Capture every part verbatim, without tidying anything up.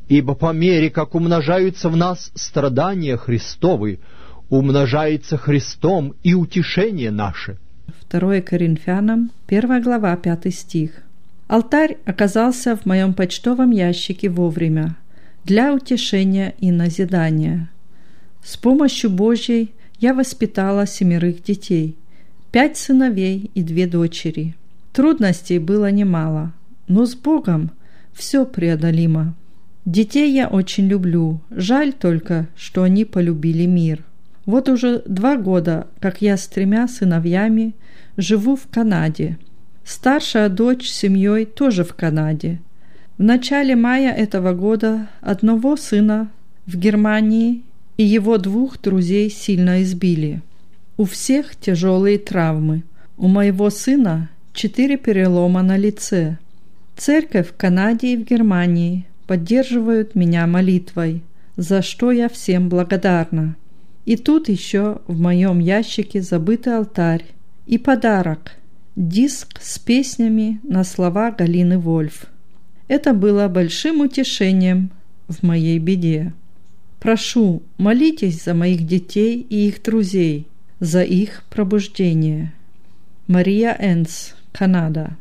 Ибо по мере, как умножаются в нас страдания Христовы, умножается Христом и утешение наше». второе Коринфянам, первая глава, пятый стих. Алтарь оказался в моем почтовом ящике вовремя, для утешения и назидания. С помощью Божьей я воспитала семерых детей, пять сыновей и две дочери. Трудностей было немало, но с Богом все преодолимо. Детей я очень люблю, жаль только, что они полюбили мир. Вот уже два года, как я с тремя сыновьями живу в Канаде. Старшая дочь с семьей тоже в Канаде. В начале мая этого года одного сына в Германии и его двух друзей сильно избили. У всех тяжелые травмы. У моего сына четыре перелома на лице. Церковь в Канаде и в Германии поддерживают меня молитвой, за что я всем благодарна. И тут еще в моем ящике забытый алтарь и подарок – диск с песнями на слова Галины Вольф. Это было большим утешением в моей беде. Прошу, молитесь за моих детей и их друзей, за их пробуждение. Мария Энс, Канада.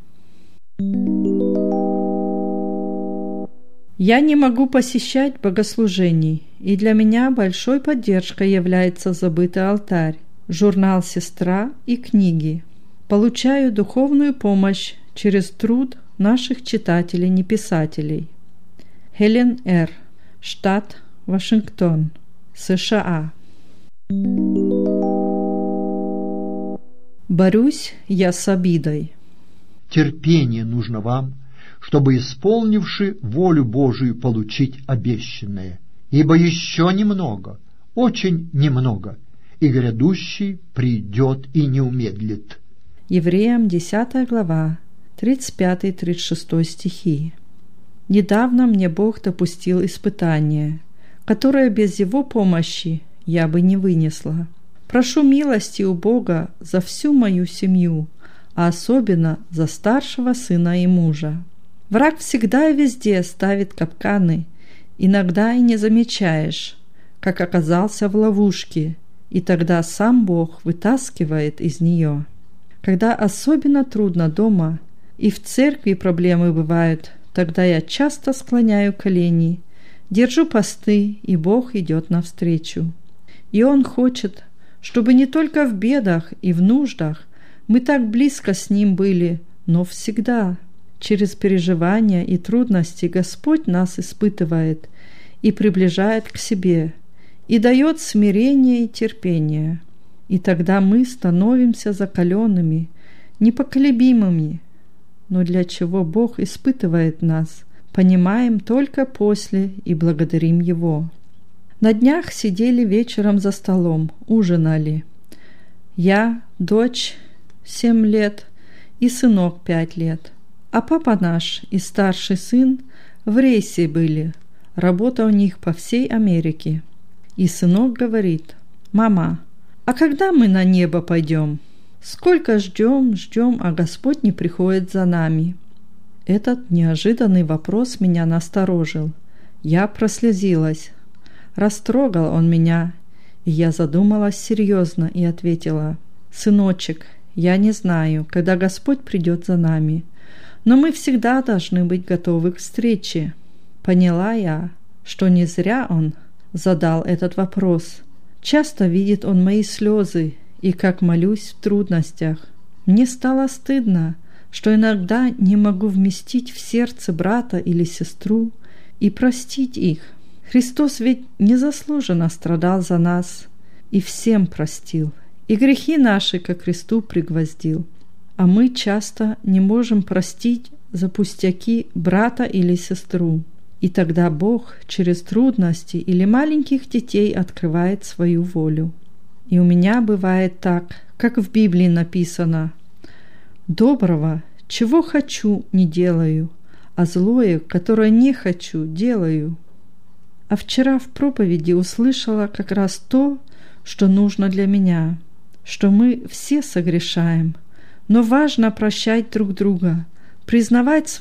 Я не могу посещать богослужений, и для меня большой поддержкой является забытый алтарь, журнал «Сестра» и книги. Получаю духовную помощь через труд наших читателей-неписателей. Хелен Р., штат Вашингтон, США. Борюсь я с обидой. Терпение нужно вам, чтобы, исполнивши волю Божию, получить обещанное. Ибо еще немного, очень немного, и грядущий придет и не умедлит. Евреям десятая глава, тридцать пятый тридцать шестой стихи. Недавно мне Бог допустил испытание, которое без Его помощи я бы не вынесла. Прошу милости у Бога за всю мою семью, а особенно за старшего сына и мужа. Враг всегда и везде ставит капканы, иногда и не замечаешь, как оказался в ловушке, и тогда сам Бог вытаскивает из нее. Когда особенно трудно дома и в церкви проблемы бывают, тогда я часто склоняю колени, держу посты, и Бог идет навстречу. И Он хочет, чтобы не только в бедах и в нуждах мы так близко с Ним были, но всегда. Через переживания и трудности Господь нас испытывает и приближает к себе, и дает смирение и терпение. И тогда мы становимся закаленными, непоколебимыми. Но для чего Бог испытывает нас, понимаем только после и благодарим Его. На днях сидели вечером за столом, ужинали. Я, дочь, семь лет, и сынок, пять лет. А папа наш и старший сын в рейсе были, работа у них по всей Америке. И сынок говорит: «Мама, а когда мы на небо пойдем? Сколько ждем, ждем, а Господь не приходит за нами». Этот неожиданный вопрос меня насторожил. Я прослезилась. Растрогал он меня, и я задумалась серьезно и ответила: «Сыночек, я не знаю, когда Господь придет за нами, но мы всегда должны быть готовы к встрече». Поняла я, что не зря он задал этот вопрос. Часто видит он мои слезы и как молюсь в трудностях. Мне стало стыдно, что иногда не могу вместить в сердце брата или сестру и простить их. Христос ведь незаслуженно страдал за нас и всем простил, и грехи наши ко кресту пригвоздил. А мы часто не можем простить за пустяки брата или сестру. И тогда Бог через трудности или маленьких детей открывает свою волю. И у меня бывает так, как в Библии написано: «Доброго, чего хочу, не делаю, а злое, которое не хочу, делаю». А вчера в проповеди услышала как раз то, что нужно для меня, что мы все согрешаем, но важно прощать друг друга, признавать